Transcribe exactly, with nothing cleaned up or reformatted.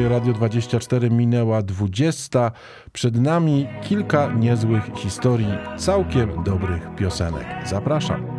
Halo Radio dwadzieścia cztery minęła dwudziesta. Przed nami kilka niezłych historii całkiem dobrych piosenek. Zapraszam.